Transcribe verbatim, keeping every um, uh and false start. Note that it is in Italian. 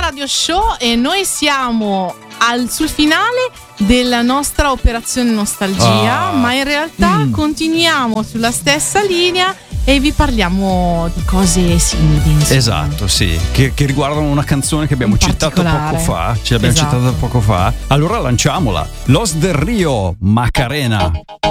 Radio Show e noi siamo al, sul finale della nostra operazione nostalgia, Ah. ma in realtà Mm. continuiamo sulla stessa linea e vi parliamo di cose simili. insomma. Esatto, sì, che, che riguardano una canzone che abbiamo In citato particolare. poco fa. Ce l'abbiamo Esatto. citata poco fa. Allora lanciamola. Los del Rio, Macarena.